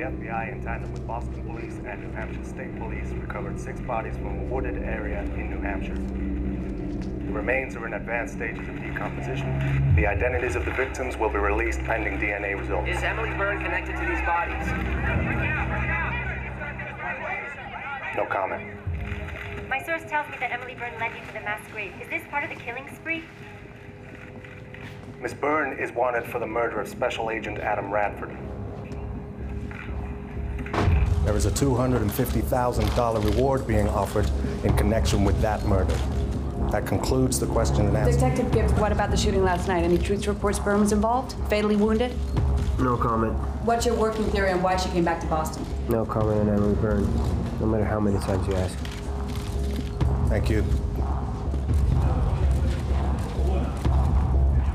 The FBI, in tandem with Boston Police and New Hampshire State Police, recovered 6 bodies from a wooded area in New Hampshire. The remains are in advanced stages of decomposition. The identities of the victims will be released pending DNA results. Is Emily Byrne connected to these bodies? No comment. My source tells me that Emily Byrne led you to the mass grave. Is this part of the killing spree? Miss Byrne is wanted for the murder of Special Agent Adam Radford. There is a $250,000 reward being offered in connection with that murder. That concludes the question and answer. Detective Gibbs, what about the shooting last night? Any truth reports Byrne was involved? Fatally wounded? No comment. What's your working theory on why she came back to Boston? No comment on Emily Byrne, no matter how many times you ask. Thank you.